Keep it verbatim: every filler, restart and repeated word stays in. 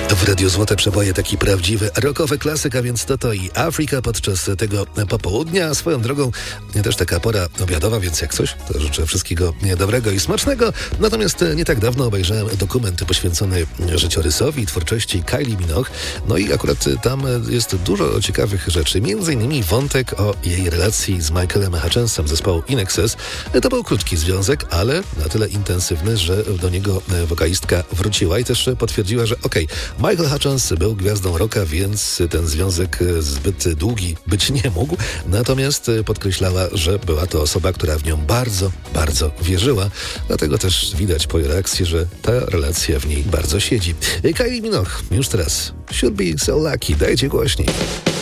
W Radiu Złote Przeboje taki prawdziwy rockowy klasyk, a więc to to i Afryka podczas tego popołudnia. Swoją drogą też taka pora obiadowa, więc jak coś, to życzę wszystkiego dobrego i smacznego. Natomiast nie tak dawno obejrzałem dokument poświęcony życiorysowi i twórczości Kylie Minogue. No i akurat tam jest dużo ciekawych rzeczy. Między innymi wątek o jej relacji z Michaelem Hutchensem z zespołu In Excess. To był krótki związek, ale na tyle intensywny, że do niego wokalistka wróciła i też potwierdziła, że okej, okay, Michael Hutchence był gwiazdą rocka, więc ten związek zbyt długi być nie mógł. Natomiast podkreślała, że była to osoba, która w nią bardzo, bardzo wierzyła. Dlatego też widać po jej reakcji, że ta relacja w niej bardzo siedzi. Kylie Minogue już teraz. Should be so lucky. Dajcie głośniej.